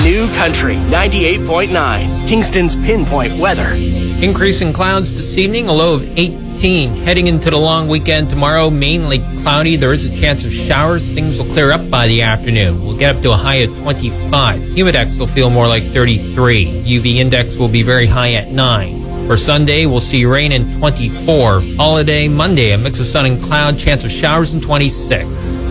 New Country 98.9, Kingston's pinpoint weather. Increasing clouds this evening, a low of 18. Heading into the long weekend tomorrow, mainly cloudy. There is a chance of showers. Things will clear up by the afternoon. We'll get up to a high of 25. Humidex will feel more like 33. UV index will be very high at 9. For Sunday, we'll see rain in 24. Holiday Monday, a mix of sun and cloud, chance of showers in 26.